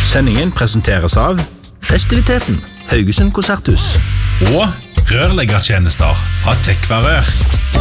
Sendingen presenteres av Festiviteten, Haugesund Konserthus. og rørleggertjenester fra Tekva Rør.